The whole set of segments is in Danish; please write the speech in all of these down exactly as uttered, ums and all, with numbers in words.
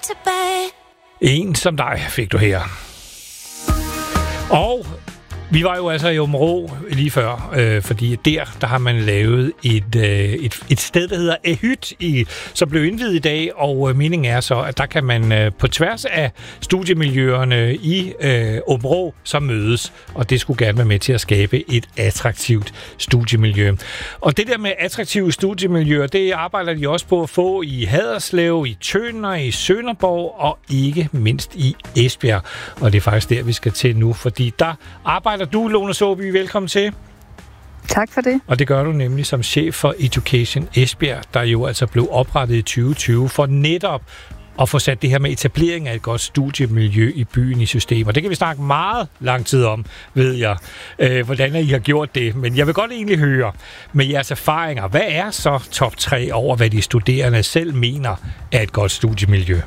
tilbage. En som dig fik du her. Og vi var jo altså i Aabenraa lige før, øh, fordi der, der har man lavet et, øh, et, et sted, der hedder Ehyt, i, som blev indviet i dag, og øh, meningen er så, at der kan man øh, på tværs af studiemiljøerne i øh, Aabenraa så mødes, og det skulle gerne være med til at skabe et attraktivt studiemiljø. Og det der med attraktive studiemiljøer, det arbejder de også på at få i Haderslev, i Tønder, i Sønderborg og ikke mindst i Esbjerg. Og det er faktisk der, vi skal til nu, fordi der arbejder du, Lone Saabye, velkommen til. Tak for det. Og det gør du nemlig som chef for Education Esbjerg, der jo altså blev oprettet i tyve tyve for netop at få sat det her med etablering af et godt studiemiljø i byen i systemer. Det kan vi snakke meget lang tid om, ved jeg, øh, hvordan I har gjort det. Men jeg vil godt egentlig høre med jeres erfaringer, hvad er så top tre over, hvad de studerende selv mener er et godt studiemiljø?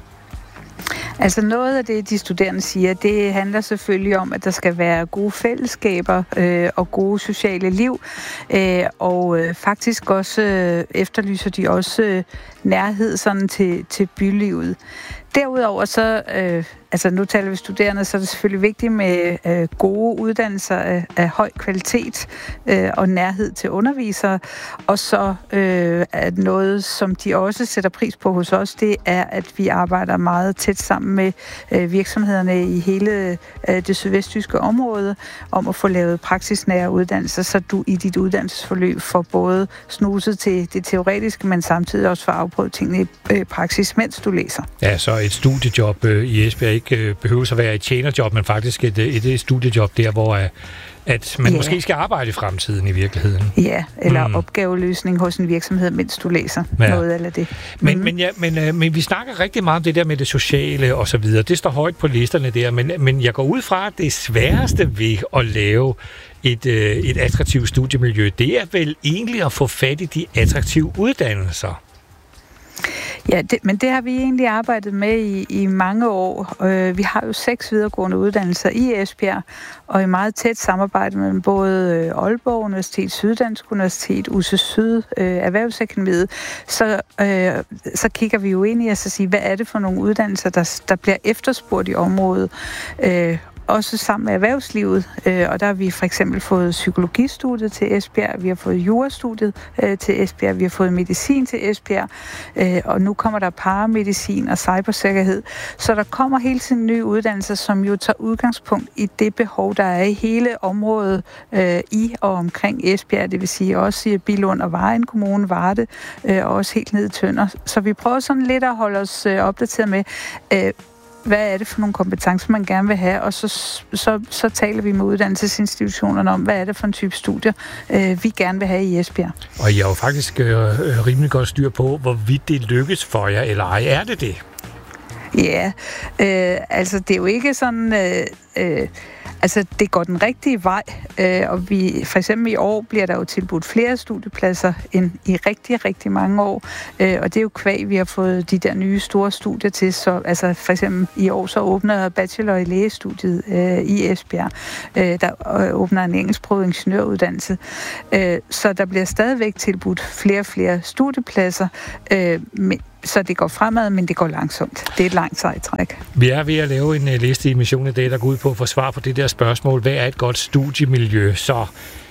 Altså noget af det, de studerende siger, det handler selvfølgelig om, at der skal være gode fællesskaber øh, og gode sociale liv. Øh, og øh, faktisk også øh, efterlyser de også øh, nærhed sådan til, til bylivet. Derudover så, øh, altså nu taler vi studerende, så er det selvfølgelig vigtigt med øh, gode uddannelser af, af høj kvalitet øh, og nærhed til undervisere. Og så øh, at noget, som de også sætter pris på hos os, det er, at vi arbejder meget tæt sammen med øh, virksomhederne i hele øh, det sydvestjyske område om at få lavet praksisnære uddannelser, så du i dit uddannelsesforløb får både snuset til det teoretiske, men samtidig også får afprøvet tingene i øh, praksis, mens du læser. Ja, så et studiejob øh, i Esbjerg ikke øh, behøver at være et tjenerjob, men faktisk et, et, et studiejob der, hvor øh, at man ja. måske skal arbejde i fremtiden i virkeligheden. Ja, eller mm. opgaveløsning hos en virksomhed, mens du læser ja. noget eller det. Men, mm. men, ja, men, øh, men vi snakker rigtig meget om det der med det sociale og så videre. Det står højt på listerne der, men, men jeg går ud fra, at det sværeste ved at lave et, øh, et attraktivt studiemiljø, det er vel egentlig at få fat i de attraktive uddannelser. Ja, det, men det har vi egentlig arbejdet med i, i mange år. Øh, vi har jo seks videregående uddannelser i Esbjerg, og i meget tæt samarbejde med både Aalborg Universitet, Syddansk Universitet, U C Syd, øh, Erhvervsakademiet, så, øh, så kigger vi jo ind i at sige, hvad er det for nogle uddannelser, der, der bliver efterspurgt i området, øh, også sammen med erhvervslivet, øh, og der har vi for eksempel fået psykologistudiet til Esbjerg, vi har fået jurastudiet øh, til Esbjerg, vi har fået medicin til Esbjerg, øh, og nu kommer der paramedicin og cybersikkerhed. Så der kommer hele tiden nye uddannelser, som jo tager udgangspunkt i det behov, der er i hele området øh, i og omkring Esbjerg, det vil sige også i Billund og Vejen Kommune, Varde, øh, og også helt ned i Tønder. Så vi prøver sådan lidt at holde os øh, opdateret med, øh, hvad er det for nogle kompetencer, man gerne vil have, og så, så, så taler vi med uddannelsesinstitutionerne om, hvad er det for en type studier, øh, vi gerne vil have i Esbjerg. Og I har jo faktisk øh, rimelig godt styr på, hvorvidt det lykkes for jer, eller ej. Er det det? Ja, øh, altså det er jo ikke sådan... Øh, øh, Altså, det går den rigtige vej, øh, og vi, for eksempel i år bliver der jo tilbudt flere studiepladser end i rigtig, rigtig mange år, øh, og det er jo kvæg, vi har fået de der nye store studier til, så altså for eksempel i år så åbner bachelor i lægestudiet øh, i Esbjerg, øh, der åbner en engelsksproget ingeniøruddannelse, øh, så der bliver stadigvæk tilbudt flere og flere studiepladser, øh, men så det går fremad, men det går langsomt. Det er et langt sejt træk. Vi er ved at lave en uh, liste i Mission i dag, der går ud på at få svar på det der spørgsmål. Hvad er et godt studiemiljø? Så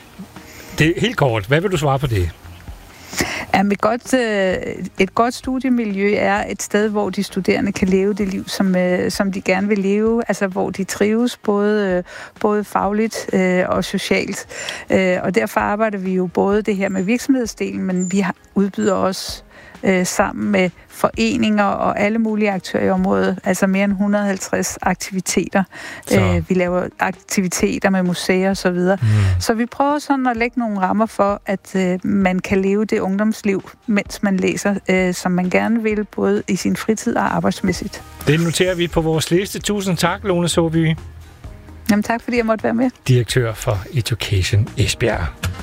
det er helt kort. Hvad vil du svare på det? Jamen, et, godt, øh, et godt studiemiljø er et sted, hvor de studerende kan leve det liv, som, øh, som de gerne vil leve. Altså, hvor de trives både, øh, både fagligt øh, og socialt. Øh, og derfor arbejder vi jo både det her med virksomhedsdelen, men vi har, udbyder også øh, sammen med foreninger og alle mulige aktører i området, altså mere end et hundrede og halvtreds aktiviteter. Øh, vi laver aktiviteter med museer og så videre. Mm. Så vi prøver sådan at lægge nogle rammer for, at øh, man kan leve det ungdomsliv, mens man læser, øh, som man gerne vil, både i sin fritid og arbejdsmæssigt. Det noterer vi på vores liste. Tusind tak, Lone Saabye. Jamen tak, fordi jeg måtte være med. Direktør for Education Esbjerg.